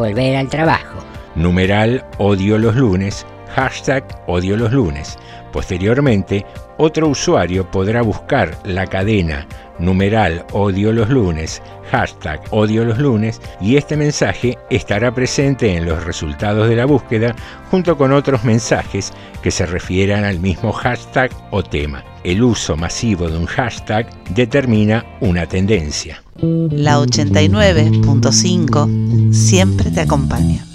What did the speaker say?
volver al trabajo. Numeral odio los lunes, hashtag odio los lunes. Posteriormente, otro usuario podrá buscar la cadena numeral odio los lunes, hashtag odio los lunes, y este mensaje estará presente en los resultados de la búsqueda junto con otros mensajes que se refieran al mismo hashtag o tema. El uso masivo de un hashtag determina una tendencia. La 89.5 siempre te acompaña.